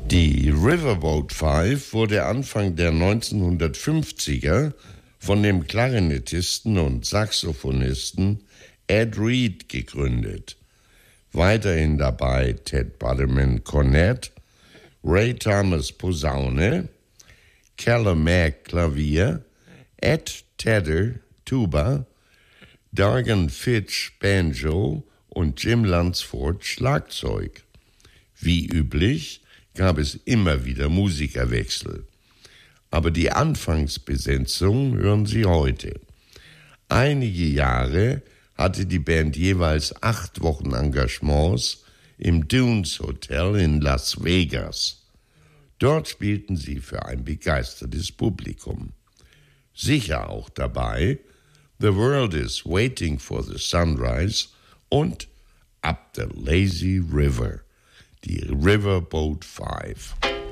Die Riverboat Five wurde Anfang der 1950er von dem Klarinettisten und Saxophonisten Ed Reed gegründet. Weiterhin dabei Ted Butterman Cornett, Ray Thomas Posaune, Callum Mack Klavier, Ed Tedder Tuba, Dargan Fitch Banjo und Jim Lunsford Schlagzeug. Wie üblich gab es immer wieder Musikerwechsel. Aber die Anfangsbesetzung hören Sie heute. Einige Jahre hatte die Band jeweils 8 Wochen Engagements im Dunes Hotel in Las Vegas. Dort spielten sie für ein begeistertes Publikum. Sicher auch dabei The World is Waiting for the Sunrise und Up the Lazy River, die Riverboat Five.